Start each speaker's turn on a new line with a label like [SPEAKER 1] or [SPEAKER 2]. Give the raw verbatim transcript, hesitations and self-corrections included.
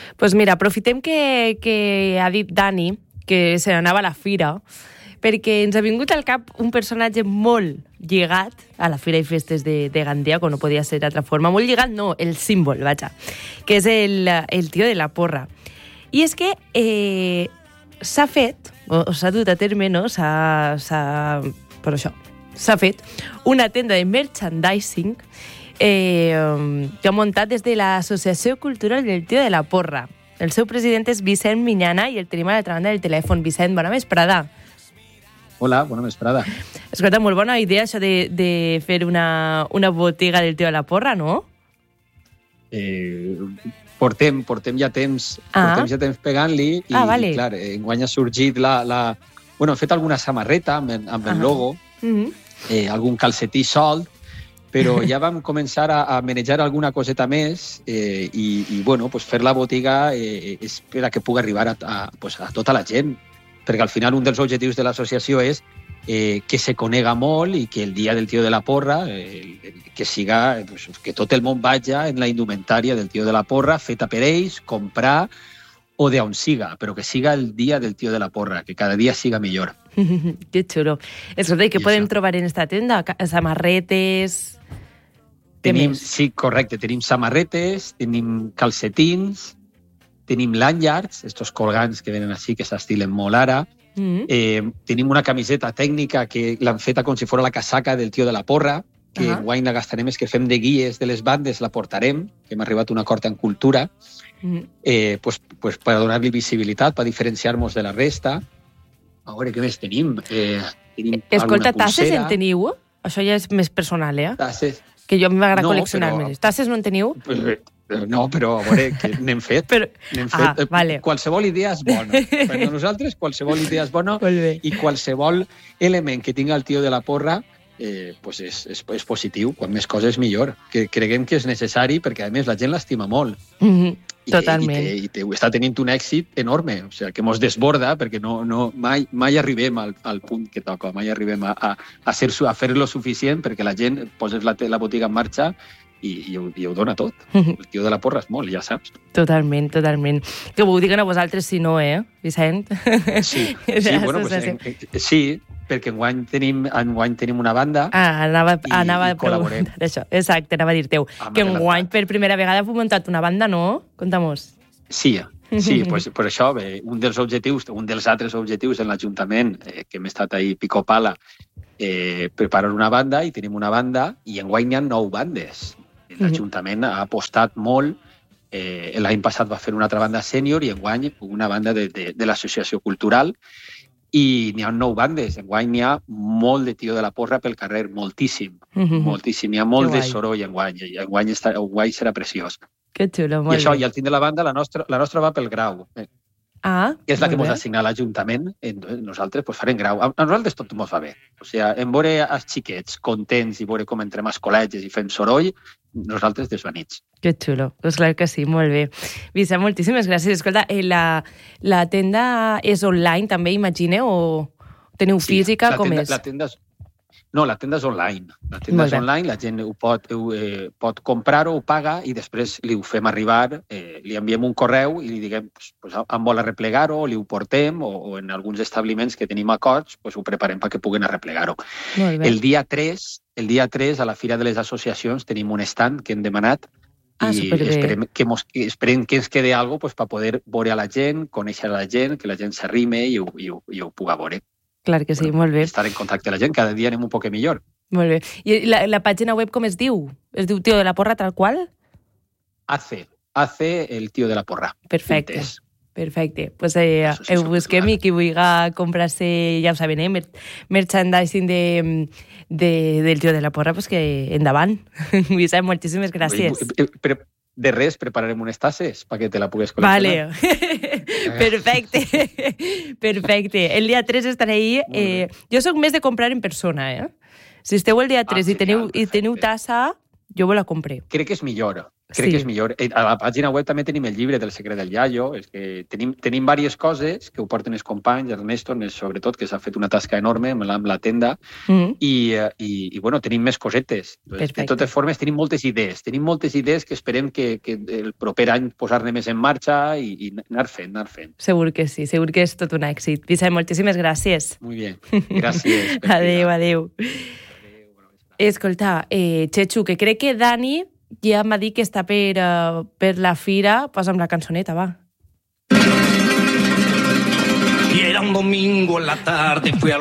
[SPEAKER 1] pues mira, aprofitem que, que ha dit Dani que se n'anava a la fira, perquè ens ha vingut al cap un personatge molt lligat a la Fira i Festes de, de Gandia, com no podia ser d'altra forma. Molt lligat, no, el símbol, vaja, que és el, el tio de la porra. I és que eh, s'ha fet, o, o s'ha dut a terme, no? S'ha, s'ha, per això, s'ha fet una tenda de merchandising eh, que ha muntat des de l'Associació Cultural del Tio de la Porra. El seu president és Vicent Miñana i el tenim a l'altra banda del telèfon. Vicent, bona vesprada.
[SPEAKER 2] Hola, bona vesprada.
[SPEAKER 1] Escolta, molt bona idea això de, de fer una, una botiga del Tio de la Porra, no?
[SPEAKER 2] Eh, portem, portem ja temps,
[SPEAKER 1] ah.
[SPEAKER 2] portem ja temps pegant-li i,
[SPEAKER 1] ah, vale.
[SPEAKER 2] i clar, enguany ha sorgit la... la... Bueno, hem fet alguna samarreta amb, amb el logo,
[SPEAKER 1] mm-hmm.
[SPEAKER 2] eh, algun calcetí solt, però ja vam començar a, a manejar alguna coseta més eh, i, i bueno, pues fer la botiga eh, és per a que pugui arribar a, a, pues a tota la gent, perquè al final un dels objectius de l'associació és eh, que se conega molt i que el dia del Tio de la Porra, eh, que siga, pues, que tot el món vaja en la indumentària del Tio de la Porra, feta per ells, comprar o d'on siga, però que siga el dia del Tio de la Porra, que cada dia siga millor.
[SPEAKER 1] Que xulo. Escolta, què podem això trobar en esta tenda? Samarretes...
[SPEAKER 2] Tenim, sí, correcte, tenim samarretes, tenim calcetins, tenim lanyards, estos colgants que venen així, que s'estilen molt ara. Mm-hmm. Eh, tenim una camiseta tècnica que l'han feta com si fos la casaca del Tio de la Porra, que uh-huh. enguany la gastarem, és que fem de guies de les bandes, la portarem, que hem arribat a un acord en cultura, mm-hmm. eh, pues, pues, per donar-li visibilitat, per diferenciar-nos de la resta. A veure, què més tenim? Eh, tenim
[SPEAKER 1] Escolta, tasses en teniu? Això ja és més personal, eh?
[SPEAKER 2] Tasses.
[SPEAKER 1] Que jo m'agrada no, col·leccionar-me. Tasses no en teniu?
[SPEAKER 2] No, però a veure, que n'hem fet.
[SPEAKER 1] Però...
[SPEAKER 2] N'hem fet.
[SPEAKER 1] Ah, vale.
[SPEAKER 2] Qualsevol idea és bona. Per nosaltres, qualsevol idea és bona i qualsevol element que tinga el Tio de la Porra eh, pues és, és, és positiu. Quan més coses, millor. Que creguem que és necessari perquè, a més, la gent l'estima molt.
[SPEAKER 1] Mm-hmm. Totalment.
[SPEAKER 2] I, i, i te, està tenint un èxit enorme, o sigui, que mos desborda perquè no, no, mai, mai arribem al, al punt que toca, mai arribem a, a, a, ser, a fer lo suficient perquè la gent poses la, la botiga en marxa i, i, ho, i ho dona tot. El Tio de la Porra és molt, ja saps.
[SPEAKER 1] Totalment, totalment. Que ho diguen a vosaltres si no, eh, Vicent?
[SPEAKER 2] Sí, sí, bueno, pues, en, sí, perquè enguany tenim, enguany tenim una banda
[SPEAKER 1] ah, anava,
[SPEAKER 2] i,
[SPEAKER 1] anava
[SPEAKER 2] i col·laborem.
[SPEAKER 1] Això. Exacte, anava a dir-teu. Que enguany per primera vegada heu muntat una banda, no? Conta'mos.
[SPEAKER 2] Sí, sí, pues, per això, bé, un dels objectius, un dels altres objectius en l'Ajuntament, eh, que hem estat ahí pico pala, eh, preparar una banda, i tenim una banda, i enguany hi ha nou bandes. L'Ajuntament ha apostat molt. Eh, l'any passat va fer una altra banda sènior i enguany una banda de, de, de l'Associació Cultural, i n'hi ha nou bandes. Enguany n'hi ha molt de Tio de la Porra pel carrer, moltíssim, mm-hmm. moltíssim. N'hi ha molt que de guai. Soroll enguany, i enguany, està, enguany serà preciós.
[SPEAKER 1] Que xulo, molt
[SPEAKER 2] I això,
[SPEAKER 1] bé.
[SPEAKER 2] i al tindre la banda, la nostra, la nostra va pel grau. Eh?
[SPEAKER 1] Ah,
[SPEAKER 2] que és la que ens assigna l'Ajuntament, nosaltres pues, farem grau. A nosaltres tot ens va bé. O sigui, en veure els xiquets contents i veure com entrem als col·legis i fem soroll, nosaltres desvanits.
[SPEAKER 1] Que xulo, doncs clar que sí, molt bé. Vicent, moltíssimes gràcies. Escolta, eh, la, la tenda és online també, imagineu, o teniu física?
[SPEAKER 2] Sí,
[SPEAKER 1] com
[SPEAKER 2] tenda,
[SPEAKER 1] és?
[SPEAKER 2] La tenda és... No, la tenda és online. La tenda és online, la gent ho pot, eh, pot comprar-ho, ho paga i després li ho fem arribar, eh, li enviem un correu i li diguem pues, pues, em vol arreplegar-ho, o li ho portem, o, o en alguns establiments que tenim acords pues, ho preparem perquè puguen arreplegar-ho. El dia tres, el dia tres, a la Fira de les Associacions, tenim un stand que hem demanat
[SPEAKER 1] ah,
[SPEAKER 2] i esperem que, mos, esperem que ens quede alguna cosa pues, per poder veure a la gent, conèixer a la gent, que la gent s'arrime i, i, i ho puga veure.
[SPEAKER 1] Clar que sí,
[SPEAKER 2] bueno,
[SPEAKER 1] molt bé.
[SPEAKER 2] Estar en contacte amb la gent, cada dia anem un poc millor.
[SPEAKER 1] Molt bé. I la, la pàgina web com es diu? Es diu Tio de la Porra tal qual?
[SPEAKER 2] A C. A C, el Tio de la Porra.
[SPEAKER 1] Perfecte. Entes. Perfecte. Pues eh, ho busquem i qui vulgui comprar-se, ja ho saben, eh, mer merchandising de, de, del Tio de la Porra, pues que endavant. Vicent, moltíssimes gràcies.
[SPEAKER 2] De res, prepararem unes tasses perquè te la pugues col·leccionar.
[SPEAKER 1] Vale. Perfecte. Perfecte. El dia tres estaré ahí. Eh, jo soc més de comprar en persona, eh? Si esteu el dia tres ah, i, teniu, i teniu tassa, jo me la compré.
[SPEAKER 2] Crec que és millor. crec
[SPEAKER 1] Sí.
[SPEAKER 2] que és millor. A la pàgina web també tenim el llibre del secret del iaio, és que tenim, tenim diverses coses que ho porten els companys, Ernesto, sobretot, que s'ha fet una tasca enorme amb la, amb la tenda,
[SPEAKER 1] Mm.
[SPEAKER 2] i, i, i bueno, tenim més cosetes. Entonces, de
[SPEAKER 1] Perfecte.
[SPEAKER 2] totes formes, tenim moltes idees. Tenim moltes idees que esperem que, que el proper any posar-ne més en marxa i, i anar fent, anar fent.
[SPEAKER 1] Segur que sí, segur que és tot un èxit. Vicent, moltíssimes gràcies.
[SPEAKER 2] Molt bé. Gràcies. per
[SPEAKER 1] Adéu,
[SPEAKER 2] cridar.
[SPEAKER 1] adéu.
[SPEAKER 2] Adéu, bona vesprada.
[SPEAKER 1] Escolta, eh, Chechu, que crec que Dani ja m'ha dit que està per, uh, per la fira. Posa'm la cançoneta, va.
[SPEAKER 3] Y era un domingo en la tarde, fui a